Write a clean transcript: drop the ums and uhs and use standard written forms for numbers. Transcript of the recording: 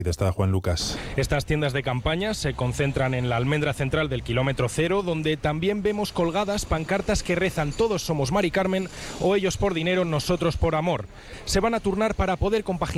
Está Juan Lucas. Estas tiendas de campaña se concentran en la almendra central del kilómetro cero, donde también vemos colgadas pancartas que rezan "Todos somos Mari Carmen" o "Ellos por dinero, nosotros por amor". Se van a turnar para poder compaginar